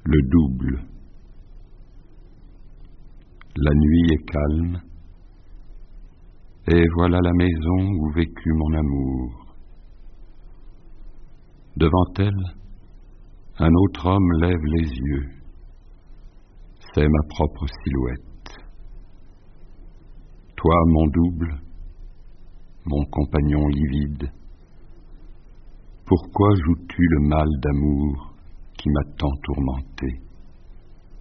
Le double. La nuit est calme, et voilà la maison où vécut mon amour. Devant elle, un autre homme lève les yeux. C'est ma propre silhouette. Toi, mon double, mon compagnon livide, pourquoi joues-tu le mal d'amour qui m'a tant tourmenté ?